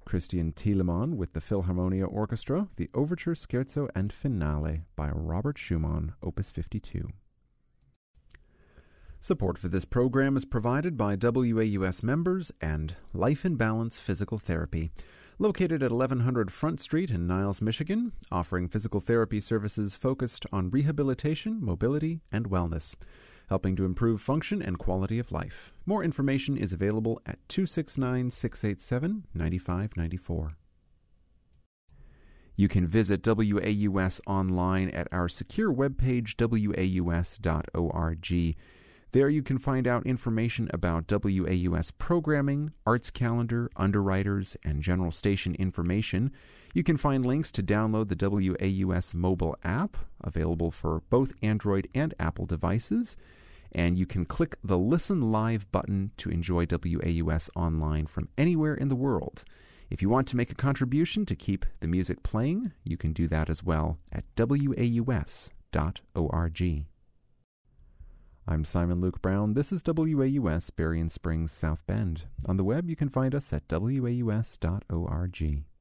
Christian Thielemann with the Philharmonia Orchestra, the Overture, Scherzo, and Finale by Robert Schumann, Opus 52. Support for this program is provided by WAUS members and Life in Balance Physical Therapy, located at 1100 Front Street in Niles, Michigan, offering physical therapy services focused on rehabilitation, mobility, and wellness, helping to improve function and quality of life. More information is available at 269-687-9594. You can visit WAUS online at our secure webpage, waus.org. There you can find out information about WAUS programming, arts calendar, underwriters, and general station information. You can find links to download the WAUS mobile app, available for both Android and Apple devices. And you can click the Listen Live button to enjoy WAUS online from anywhere in the world. If you want to make a contribution to keep the music playing, you can do that as well at waus.org. I'm Simon Luke Brown. This is WAUS Berrien Springs, South Bend. On the web, you can find us at waus.org.